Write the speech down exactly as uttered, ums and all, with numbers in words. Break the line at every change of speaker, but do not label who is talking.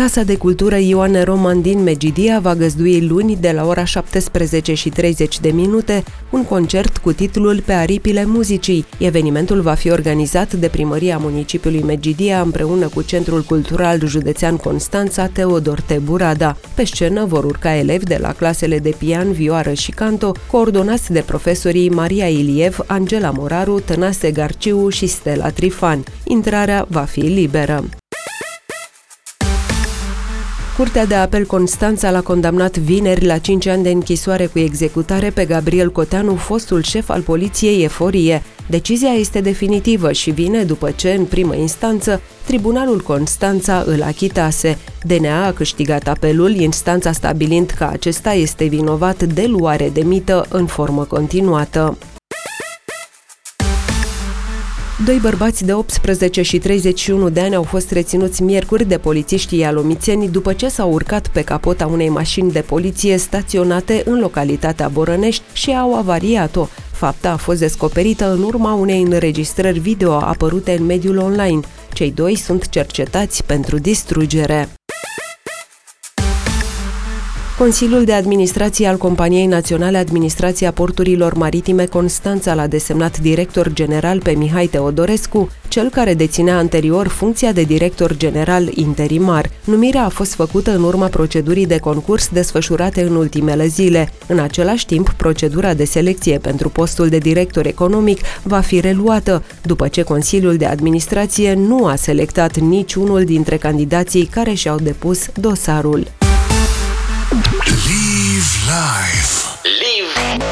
Casa de Cultură Ioane Roman din Megidia va găzdui luni de la ora șaptesprezece și treizeci de minute un concert cu titlul Pe aripile muzicii. Evenimentul va fi organizat de Primăria Municipiului Megidia împreună cu Centrul Cultural Județean Constanța Teodor T. Burada. Pe scenă vor urca elevi de la clasele de pian, vioară și canto, coordonați de profesorii Maria Iliev, Angela Moraru, Tănase Garciu și Stella Trifan. Intrarea va fi liberă. Curtea de Apel Constanța l-a condamnat vineri la cinci ani de închisoare cu executare pe Gabriel Coteanu, fostul șef al poliției Eforie. Decizia este definitivă și vine după ce, în primă instanță, Tribunalul Constanța îl achitase. D N A a câștigat apelul, instanța stabilind că acesta este vinovat de luare de mită în formă continuată. Doi bărbați de optsprezece și treizeci și unu de ani au fost reținuți miercuri de polițiștii ialomițeni după ce s-au urcat pe capota unei mașini de poliție staționate în localitatea Borănești și au avariat-o. Fapta a fost descoperită în urma unei înregistrări video apărute în mediul online. Cei doi sunt cercetați pentru distrugere. Consiliul de Administrație al Companiei Naționale Administrația Porturilor Maritime Constanța l-a desemnat director general pe Mihai Teodorescu, cel care deținea anterior funcția de director general interimar. Numirea a fost făcută în urma procedurii de concurs desfășurate în ultimele zile. În același timp, procedura de selecție pentru postul de director economic va fi reluată, după ce Consiliul de Administrație nu a selectat niciunul dintre candidații care și-au depus dosarul.
Live life.
Live